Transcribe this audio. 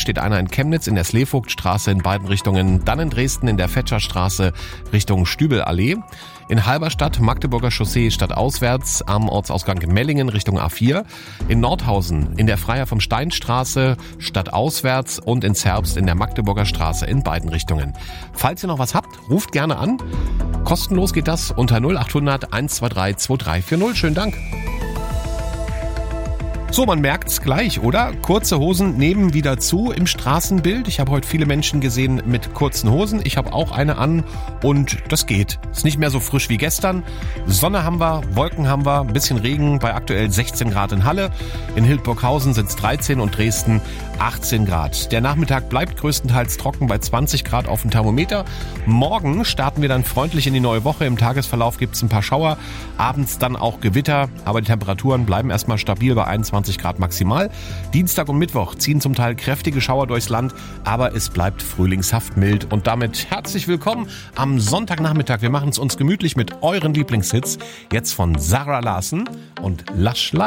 steht einer in Chemnitz in der Sleevogtstraße in beiden Richtungen, dann in Dresden in der Fetscherstraße Richtung Stübelallee. In Halberstadt, Magdeburger Chaussee stadtauswärts am Ortsausgang Mellingen Richtung A4. In Nordhausen in der Freiherr vom Steinstraße stadtauswärts und in Zerbst in der Magdeburger Straße in beiden Richtungen. Falls ihr noch was habt, ruft gerne an. Kostenlos geht das unter 0800 123 2340. Schönen Dank. So, man merkt's gleich, oder? Kurze Hosen nehmen wieder zu im Straßenbild. Ich habe heute viele Menschen gesehen mit kurzen Hosen. Ich habe auch eine an und das geht. Ist nicht mehr so frisch wie gestern. Sonne haben wir, Wolken haben wir, ein bisschen Regen bei aktuell 16 Grad in Halle. In Hildburghausen sind's 13 und Dresden 18 Grad. Der Nachmittag bleibt größtenteils trocken bei 20 Grad auf dem Thermometer. Morgen starten wir dann freundlich in die neue Woche. Im Tagesverlauf gibt's ein paar Schauer, abends dann auch Gewitter, aber die Temperaturen bleiben erstmal stabil bei 21 Grad maximal. Dienstag und Mittwoch ziehen zum Teil kräftige Schauer durchs Land, aber es bleibt frühlingshaft mild. Und damit herzlich willkommen am Sonntagnachmittag. Wir machen es uns gemütlich mit euren Lieblingshits. Jetzt von Zara Larsson und Lush Life.